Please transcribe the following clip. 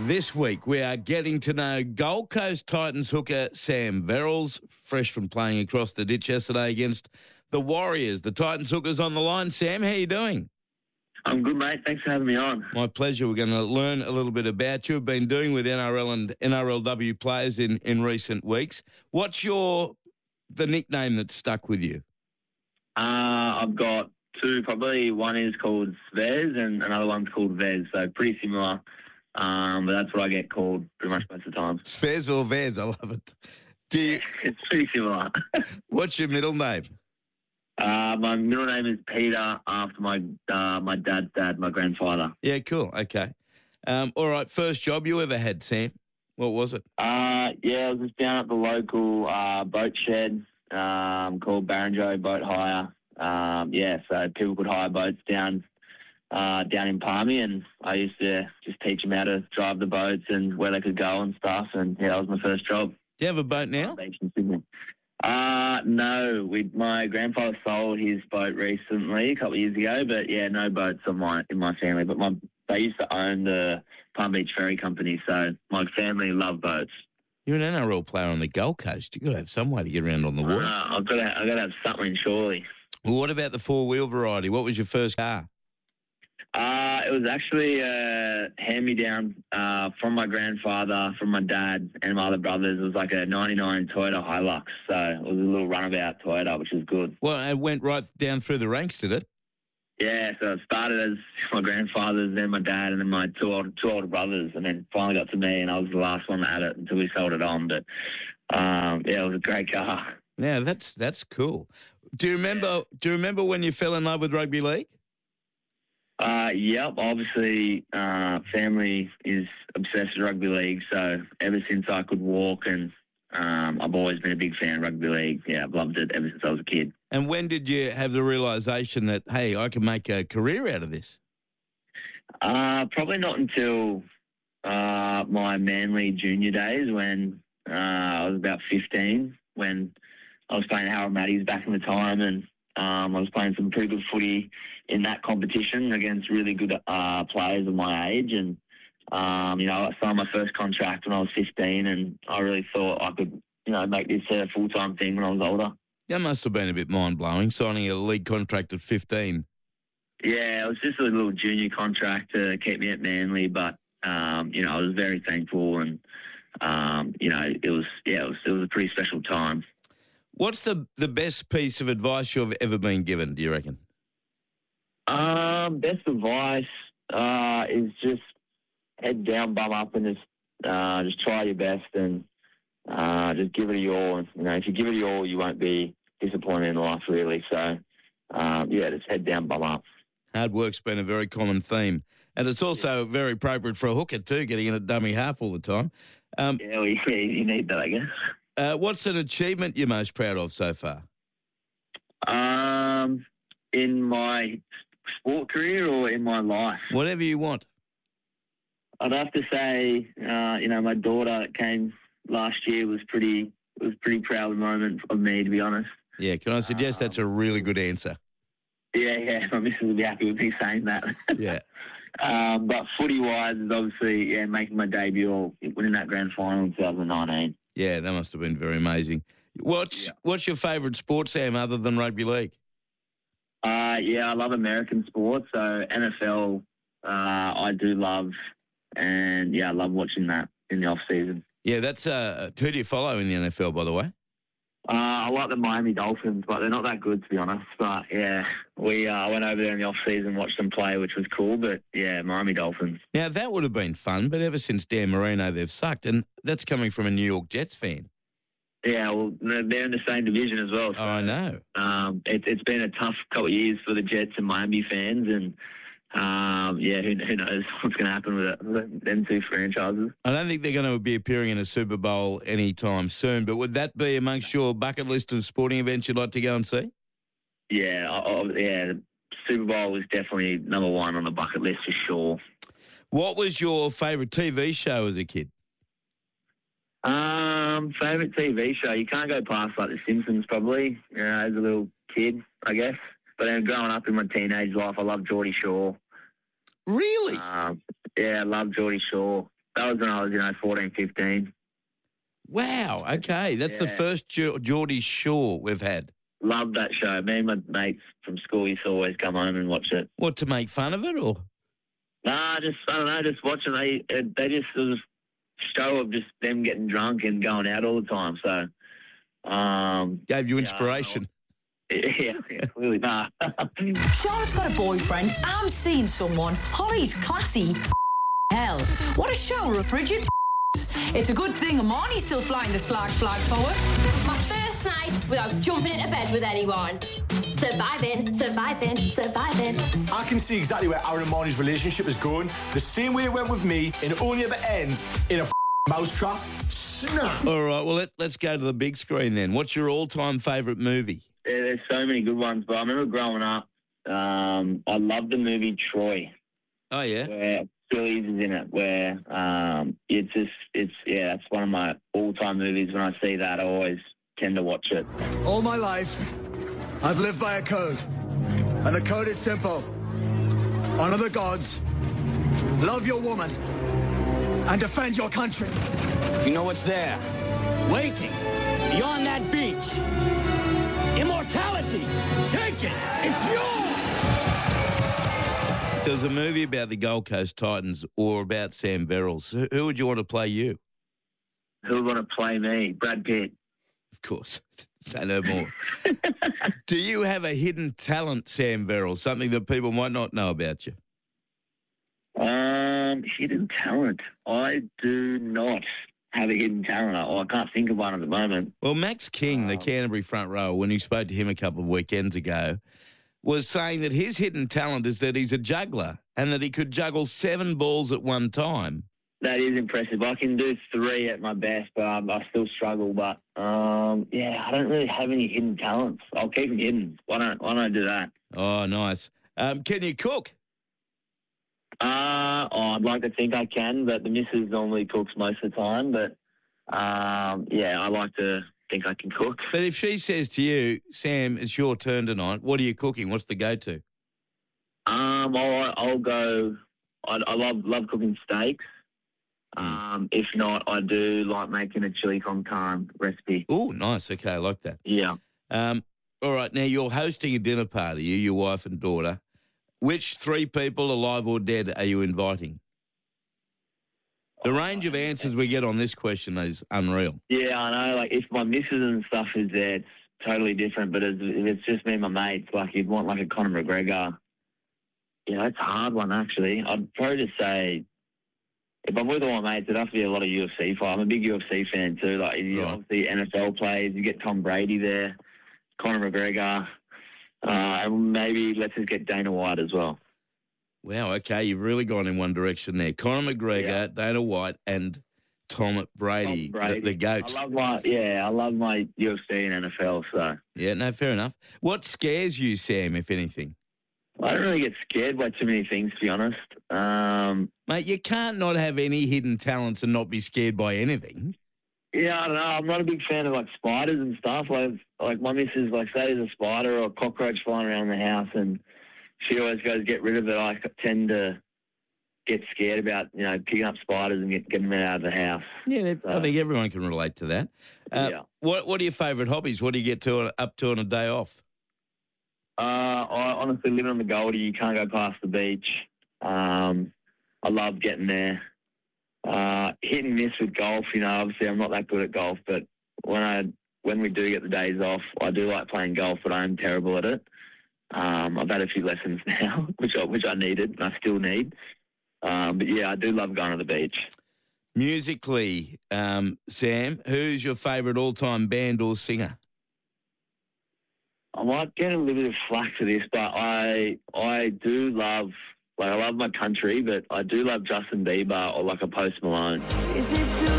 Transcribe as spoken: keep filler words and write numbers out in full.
This week, we are getting to know Gold Coast Titans hooker Sam Verrills, fresh from playing across the ditch yesterday against the Warriors. The Titans hooker's on the line. Sam, how you doing? I'm good, mate. Thanks for having me on. My pleasure. We're going to learn a little bit about you. We've been doing with N R L and N R L W players in, in recent weeks. What's your the nickname that's stuck with you? Uh, I've got two, probably. One is called Svez and another one's called Vez, so pretty similar. Um, but that's what I get called pretty much most of the time. Svez or Vez? I love it. Do you, It's pretty similar. what's your middle name? Uh, my middle name is Peter, after my uh, my dad's dad, my grandfather. Yeah, cool. Okay. Um, all right, first job you ever had, Sam? What was it? Uh, yeah, I was just down at the local uh, boat shed um, called Barrenjoey Boat Hire. Um, yeah, so people could hire boats down uh, down in Palmy, and I used to just teach them how to drive the boats and where they could go and stuff. And yeah, that was my first job. Do you have a boat now? Beach in Sydney. Uh, no, we, my grandfather sold his boat recently, a couple of years ago, but yeah, no boats on my, in my family. But my they used to own the Palm Beach Ferry Company, so my family love boats. You're an N R L player on the Gold Coast. You've got to have some way to get around on the water. Uh, I've got to, I've got to have something, surely. Well, what about the four-wheel variety? What was your first car? Uh, it was actually a hand-me-down uh, from my grandfather, from my dad, and my other brothers. It was like a ninety-nine Toyota Hilux, so it was a little runabout Toyota, which was good. Well, it went right down through the ranks, did it? Yeah, so it started as my grandfather's, then my dad, and then my two older, two older brothers, and then finally got to me, and I was the last one that had it until we sold it on. But, um, yeah, it was a great car. Yeah, that's that's cool. Do you remember? Yeah. Do you remember when you fell in love with rugby league? Uh, yep, obviously, uh, family is obsessed with rugby league, so ever since I could walk, and um, I've always been a big fan of rugby league. Yeah, I've loved it ever since I was a kid. And when did you have the realisation that, hey, I can make a career out of this? Uh, probably not until uh, my Manly junior days when uh, I was about fifteen, when I was playing Harold Maddies back in the time, and Um, I was playing some pretty good footy in that competition against really good uh, players of my age. And, um, you know, I signed my first contract when I was fifteen, and I really thought I could, you know, make this a full-time thing when I was older. That must have been a bit mind-blowing, signing a league contract at fifteen. Yeah, it was just a little junior contract to keep me at Manly, but, um, you know, I was very thankful, and, um, you know, it was, yeah, it was, it was a pretty special time. What's the, the best piece of advice you've ever been given, do you reckon? Um, best advice uh, is just head down, bum up, and just uh, just try your best, and uh, just give it your all. You know, if you give it your all, you won't be disappointed in life, really. So, um, yeah, just head down, bum up. Hard work's been a very common theme. And it's also very appropriate for a hooker too, getting in a dummy half all the time. Um, yeah, well, you, you need that, I guess. Uh, what's an achievement you're most proud of so far? Um, in my sport career or in my life? Whatever you want. I'd have to say, uh, you know, my daughter that came last year was pretty was pretty proud moment of me, to be honest. Yeah, can I suggest um, that's a really good answer? Yeah, yeah, my missus will be happy with me saying that. Yeah. um, but footy-wise is obviously, yeah, making my debut or winning that grand final in twenty nineteen. Yeah, that must have been very amazing. What's yeah. What's your favourite sport, Sam, other than rugby league? Uh, yeah, I love American sports. So N F L, uh, I do love, and yeah, I love watching that in the off season. Yeah, that's uh, who do you follow in the N F L, by the way? Uh, I like the Miami Dolphins, but they're not that good, to be honest. But yeah, we uh, went over there in the off season, watched them play, which was cool. But yeah, Miami Dolphins. Now that would have been fun, but ever since Dan Marino, they've sucked, and that's coming from a New York Jets fan. Yeah, well, they're in the same division as well. So, oh, I know. Um, it, it's been a tough couple of years for the Jets and Miami fans, and um, yeah, who, who knows what's going to happen with, it, with them two franchises. I don't think they're going to be appearing in a Super Bowl anytime soon, but would that be amongst your bucket list of sporting events you'd like to go and see? Yeah, I, yeah, Super Bowl is definitely number one on the bucket list for sure. What was your favourite T V show as a kid? Um, favourite T V show? You can't go past like The Simpsons, probably. You know, as a little kid, I guess. But then growing up in my teenage life, I love Geordie Shore. Really? Um, yeah, I love Geordie Shore. that was when I was, you know, fourteen, fifteen. Wow. Okay, that's the Yeah. first Ge- Geordie Shore we've had. Loved that show. Me and my mates from school used to always come home and watch it. What, to make fun of it, or? Nah, just, I don't know, just watching. They, they just, it was a show of just them getting drunk and going out all the time. So, um, Gave you yeah, inspiration. yeah, yeah, clearly, nah. Charlotte's got a boyfriend. I'm seeing someone. Holly's classy. Hell, what a shower of frigid. It's a good thing Amani's still flying the slag flag forward. My first night without jumping into bed with anyone. Surviving, surviving, surviving. I can see exactly where Aaron and Marnie's relationship is going. The same way it went with me, and it only ever ends in a f- mousetrap. Snap. All right, well, let, let's go to the big screen then. What's your all-time favourite movie? Yeah, there's so many good ones, but I remember growing up, um, I loved the movie Troy, Oh, yeah? where Phillies is in it, where um, it's just, it's, yeah, it's one of my all-time movies. When I see that, I always tend to watch it. All my life, I've lived by a code. And the code is simple. Honor the gods, love your woman, and defend your country. You know what's there? Waiting beyond that beach. Immortality. Take it. It's yours. If there was a movie about the Gold Coast Titans or about Sam Verrills, who, who would you want to play you? Who would want to play me? Brad Pitt. Of course. Say no more. Do you have a hidden talent, Sam Verrills, something that people might not know about you? Um, hidden talent. I do not have a hidden talent. I, I can't think of one at the moment. Well, Max King, the Um, Canterbury front row, when you spoke to him a couple of weekends ago, was saying that his hidden talent is that he's a juggler and that he could juggle seven balls at one time. That is impressive. I can do three at my best, but um, I still struggle. But um, yeah, I don't really have any hidden talents. I'll keep it hidden. Why don't Why don't I do that? Oh, nice. Um, can you cook? Uh, oh, I'd like to think I can, but the missus normally cooks most of the time. But um, yeah, I like to think I can cook. But if she says to you, Sam, it's your turn tonight, what are you cooking? What's the go-to? Um, I'll, I'll go. I, I love love cooking steaks. Um, if not, I do like making a chili con carne recipe. Oh, nice. Okay, I like that. Yeah. Um, all right, now you're hosting a dinner party, you, your wife and daughter. Which three people, alive or dead, are you inviting? The range of answers we get on this question is unreal. Yeah, I know. Like, if my missus and stuff is there, it's totally different. But if it's just me and my mates, like, you'd want, like, a Conor McGregor. Yeah, that's a hard one, actually. I'd probably just say, if I'm with all my mates, it'd have to be a lot of U F C fight. I'm a big U F C fan, too. Like, you Right. obviously N F L players, you get Tom Brady there, Conor McGregor, uh, and maybe let's just get Dana White as well. Wow, okay, you've really gone in one direction there. Conor McGregor, Yeah. Dana White, and Tom Brady, Tom Brady. The, the GOAT. I love my, yeah, I love my U F C and N F L, so. Yeah, no, fair enough. What scares you, Sam, if anything? I don't really get scared by too many things, to be honest. Um, Mate, you can't not have any hidden talents and not be scared by anything. yeah, I don't know. I'm not a big fan of like spiders and stuff. Like, like my missus, like, say there's a spider or a cockroach flying around the house, and she always goes get rid of it. I tend to get scared about, you know, picking up spiders and get, getting them out of the house. Yeah, I So, think everyone can relate to that. Uh, yeah. What What are your favourite hobbies? What do you get to up to on a day off? Uh, I honestly, living on the Goldie, you can't go past the beach. Um, I love getting there. Uh, hit and miss with golf. You know, obviously I'm not that good at golf, but when I when we do get the days off, I do like playing golf, but I'm terrible at it. Um, I've had a few lessons now, which I, which I needed and I still need. Um, but yeah, I do love going to the beach. Musically, um, Sam, who's your favourite all-time band or singer? I might get a little bit of flack for this, but I I do love, like, I love my country, but I do love Justin Bieber or like a Post Malone. Is it too